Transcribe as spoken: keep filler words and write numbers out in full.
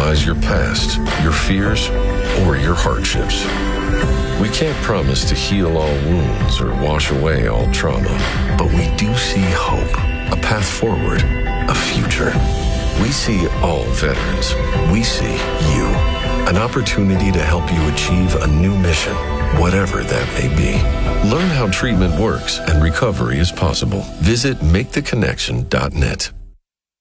minimize your past, your fears, or your hardships. We can't promise to heal all wounds or wash away all trauma, but we do see hope, a path forward, a future. We see all veterans. We see you. An opportunity to help you achieve a new mission, whatever that may be. Learn how treatment works and recovery is possible. Visit make the connection dot net.